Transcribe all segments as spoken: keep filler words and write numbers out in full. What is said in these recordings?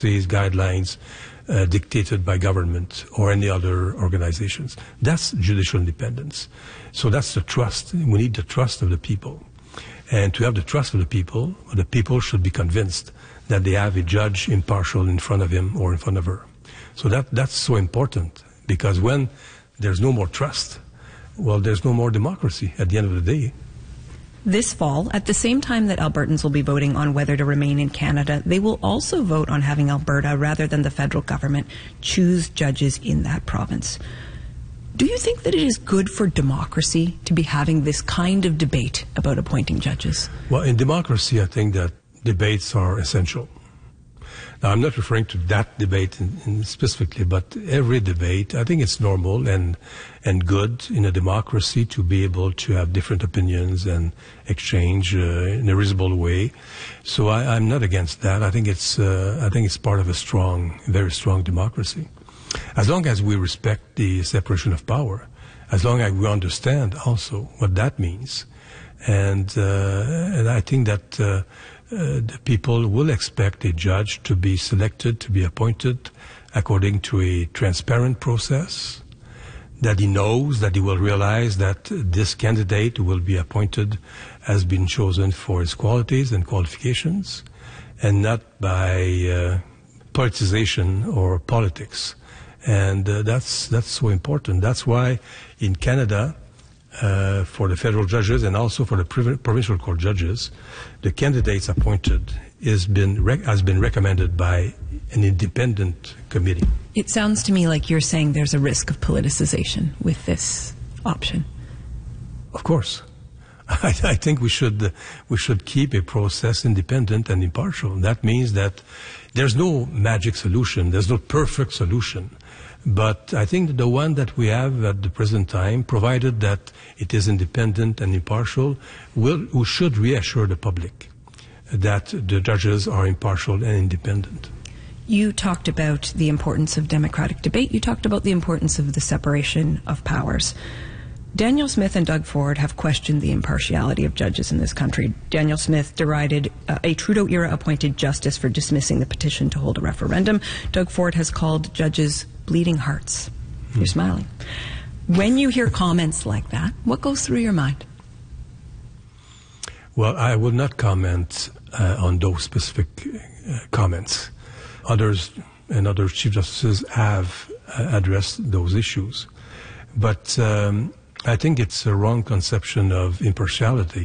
these guidelines uh, dictated by government or any other organizations. That's judicial independence. So that's the trust. We need the trust of the people. And to have the trust of the people, the people should be convinced that they have a judge impartial in front of him or in front of her. So that that's so important, because when there's no more trust, well, there's no more democracy at the end of the day. This fall, at the same time that Albertans will be voting on whether to remain in Canada, they will also vote on having Alberta, rather than the federal government, choose judges in that province. Do you think that it is good for democracy to be having this kind of debate about appointing judges? Well, in democracy, I think that debates are essential. Now, I'm not referring to that debate in, in specifically, but every debate, I think it's normal and and good in a democracy to be able to have different opinions and exchange uh, in a reasonable way. So I, I'm not against that. I think it's uh, I think it's part of a strong, very strong democracy. As long as we respect the separation of power, as long as we understand also what that means, and uh, and I think that. Uh, Uh, the people will expect a judge to be selected, to be appointed according to a transparent process, that he knows, that he will realize that this candidate who will be appointed has been chosen for his qualities and qualifications, and not by uh, politicization or politics. And uh, that's that's so important. That's why in Canada, Uh, for the federal judges and also for the prov- provincial court judges, the candidates appointed is been rec- has been recommended by an independent committee. It sounds to me like you're saying there's a risk of politicization with this option. Of course. I, I think we should uh, we should keep a process independent and impartial. That means that there's no magic solution. There's no perfect solution. But I think that the one that we have at the present time, provided that it is independent and impartial, will we should reassure the public that the judges are impartial and independent. You talked about the importance of democratic debate. You talked about the importance of the separation of powers. Danielle Smith and Doug Ford have questioned the impartiality of judges in this country. Danielle Smith derided uh, a Trudeau-era appointed justice for dismissing the petition to hold a referendum. Doug Ford has called judges bleeding hearts. Hmm. You're smiling. When you hear comments like that, what goes through your mind? Well, I will not comment uh, on those specific uh, comments. Others and other Chief Justices have uh, addressed those issues. But um, I think it's a wrong conception of impartiality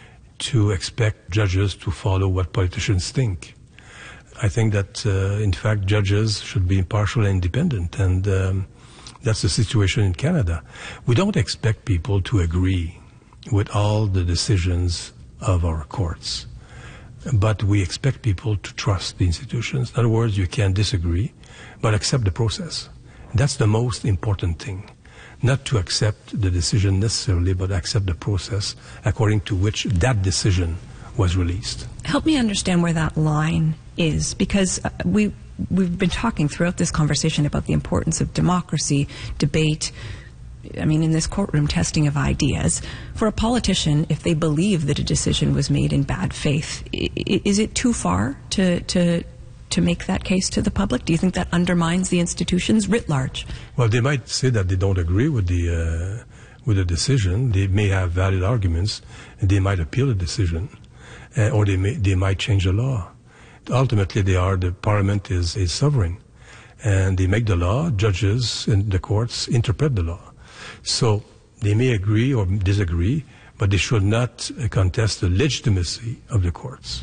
to expect judges to follow what politicians think. I think that, uh, in fact, judges should be impartial and independent, and um, that's the situation in Canada. We don't expect people to agree with all the decisions of our courts, but we expect people to trust the institutions. In other words, you can disagree, but accept the process. That's the most important thing. Not to accept the decision necessarily, but accept the process according to which that decision was released. Help me understand where that line is, because uh, we, we've been talking throughout this conversation about the importance of democracy, debate, I mean, in this courtroom, testing of ideas. For a politician, if they believe that a decision was made in bad faith, I- is it too far to... to to make that case to the public? Do you think that undermines the institutions writ large? Well, they might say that they don't agree with the uh, with the decision. They may have valid arguments, and they might appeal the decision, uh, or they may they might change the law. Ultimately, they are the Parliament is is sovereign, and they make the law. Judges and the courts interpret the law. So they may agree or disagree, but they should not uh, contest the legitimacy of the courts.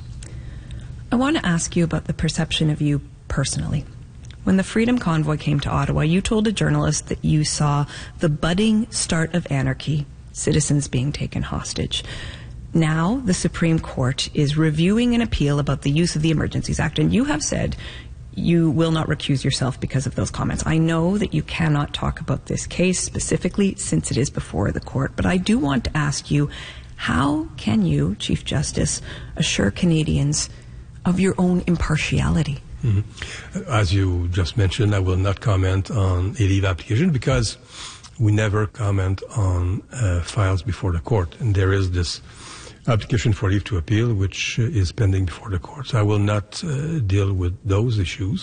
I want to ask you about the perception of you personally. When the Freedom Convoy came to Ottawa, you told a journalist that you saw the budding start of anarchy, citizens being taken hostage. Now, the Supreme Court is reviewing an appeal about the use of the Emergencies Act, and you have said you will not recuse yourself because of those comments. I know that you cannot talk about this case specifically since it is before the court, but I do want to ask you, how can you, Chief Justice, assure Canadians of your own impartiality? Mm-hmm. As you just mentioned, I will not comment on a leave application because we never comment on uh, files before the court. And there is this application for leave to appeal, which is pending before the court. So I will not uh, deal with those issues.